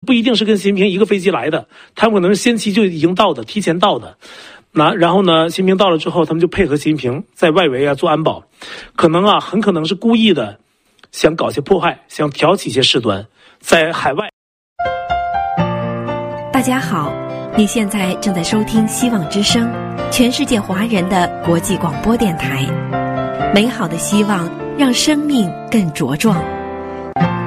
不一定是跟习近平一个飞机来的，他们可能是先期就已经到的，提前到的。然后呢，习近平到了之后，他们就配合习近平在外围做安保，很可能是故意的，想搞些破坏，想挑起一些事端，在海外。 大家好，你现在正在收听希望之声，全世界华人的国际广播电台。美好的希望，让生命更茁壮。